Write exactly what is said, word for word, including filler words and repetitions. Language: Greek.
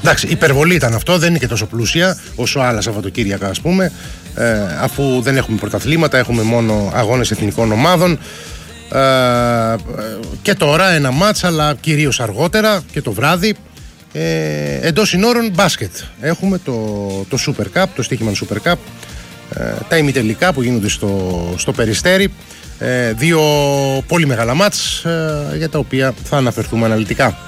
Εντάξει, υπερβολή ήταν αυτό, δεν είναι και τόσο πλούσια όσο άλλα Σαββατοκύριακα, ας πούμε, ε, αφού δεν έχουμε πρωταθλήματα, έχουμε μόνο αγώνες εθνικών ομάδων. Ε, και τώρα ένα μάτς, αλλά κυρίως αργότερα και το βράδυ, ε, εντός συνόρων μπάσκετ. Έχουμε το, το Super Cup, το στοίχημα Super Cup, ε, τα ημιτελικά που γίνονται στο, στο Περιστέρι. Ε, δύο πολύ μεγάλα μάτς, ε, για τα οποία θα αναφερθούμε αναλυτικά.